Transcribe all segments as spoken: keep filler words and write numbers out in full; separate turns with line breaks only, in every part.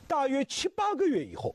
大约七八个月以后，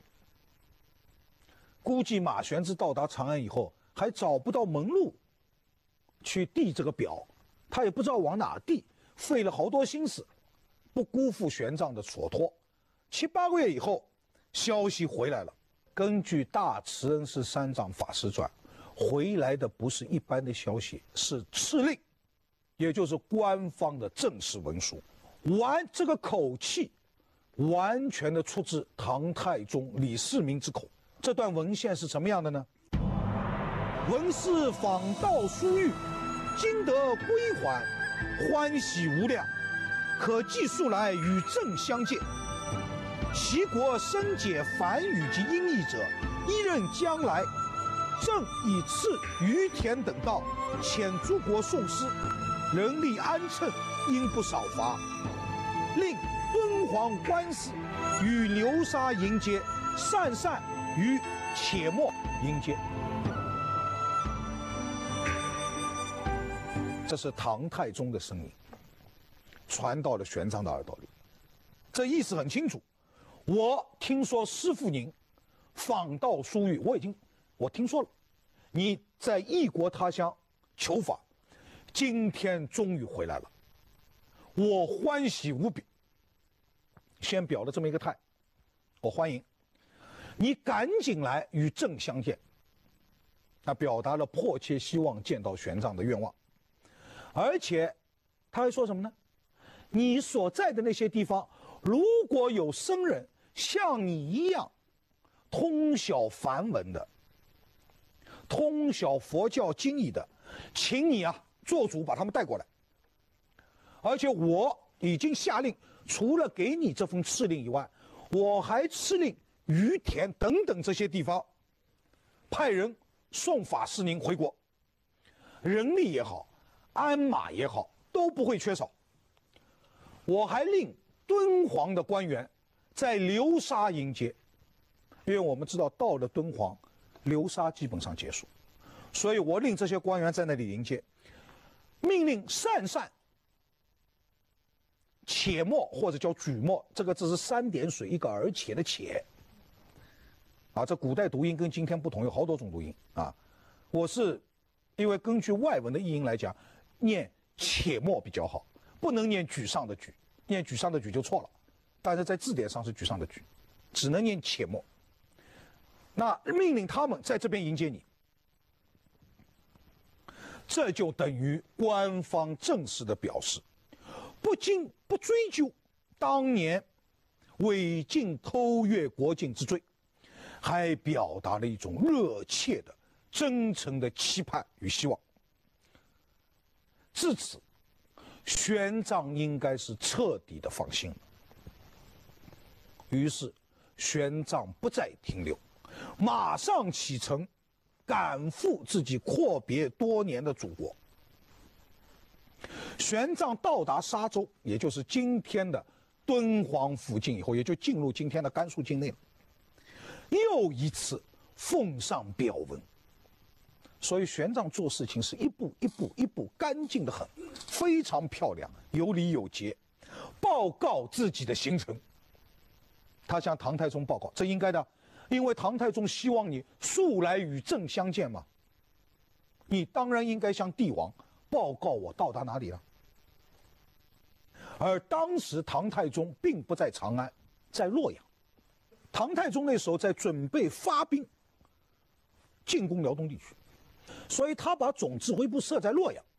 估计马玄之到达长安以后，还找不到门路去递这个表，他也不知道往哪递，费了好多心思，不辜负玄奘的所托。七八个月以后，消息回来了。根据《大慈恩寺三藏法师传》，回来的不是一般的消息，是敕令，也就是官方的正式文书。完，这个口气完全的出自唐太宗李世民之口。这段文献是什么样的呢？闻是访道疏遇，今得归还，欢喜无量，可寄速来与朕相见。齐国深解梵语及音译者，一任将来，朕以赐于田等道，遣诸国送师，人力安称，应不少罚。令敦煌官司与流沙迎接，善善与且末迎接。这是唐太宗的声音，传到了玄奘的耳朵里。这意思很清楚。我听说师父您访道疏遇，我已经我听说了，你在异国他乡求法，今天终于回来了，我欢喜无比。先表了这么一个态，我欢迎你赶紧来与朕相见。那表达了迫切希望见到玄奘的愿望，而且他还说什么呢？你所在的那些地方，如果有僧人像你一样通晓梵文的，通晓佛教经义的，请你啊做主把他们带过来。而且我已经下令，除了给你这封敕令以外，我还敕令于田等等这些地方派人送法师您回国，人力也好，鞍马也好，都不会缺少。我还令敦煌的官员在流沙迎接，因为我们知道到了敦煌，流沙基本上结束，所以我令这些官员在那里迎接，命令善善、且末或者叫举末，这个字是三点水一个而且的且，啊，这古代读音跟今天不同，有好多种读音啊。我是因为根据外文的译音来讲，念且末比较好，不能念举上的举，念举上的举就错了。但是在字典上是举上的举，只能念且末。那命令他们在这边迎接你，这就等于官方正式的表示，不经不追究当年违禁偷越国境之罪，还表达了一种热切的、真诚的期盼与希望。至此，玄奘应该是彻底的放心了。于是，玄奘不再停留，马上启程，赶赴自己阔别多年的祖国。玄奘到达沙州，也就是今天的敦煌附近以后，也就进入今天的甘肃境内了。又一次奉上表文，所以玄奘做事情是一步一步一步干净的很，非常漂亮，有礼有节，报告自己的行程。他向唐太宗报告，这应该的，因为唐太宗希望你速来与朕相见嘛，你当然应该向帝王报告我到达哪里了。而当时唐太宗并不在长安，在洛阳。唐太宗那时候在准备发兵进攻辽东地区，所以他把总指挥部设在洛阳。